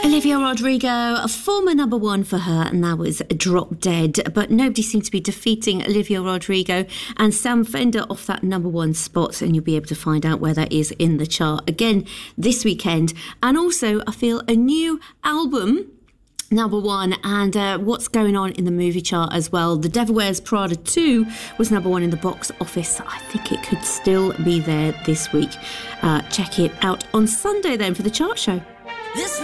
Olivia Rodrigo, a former number one for her, and that was Drop Dead. But nobody seems to be defeating Olivia Rodrigo and Sam Fender off that number one spot, and you'll be able to find out where that is in the chart again this weekend. And also, I feel a new album number one, and what's going on in the movie chart as well. The Devil Wears Prada 2 was number one in the box office. I think it could still be there this week. Check it out on Sunday then for the chart show. This